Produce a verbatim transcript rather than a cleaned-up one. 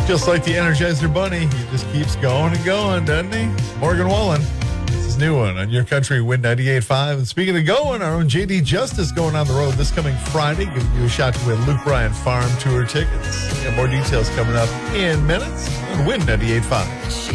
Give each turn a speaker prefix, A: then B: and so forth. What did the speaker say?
A: Just like the Energizer Bunny, he just keeps going and going, doesn't he? Morgan Wallen. This is a new one on Your Country Win ninety-eight point five. And speaking of going, our own J D Justice going on the road this coming Friday, giving you a shot to win Luke Bryan Farm Tour tickets. Got more details coming up in minutes on Win ninety-eight point five.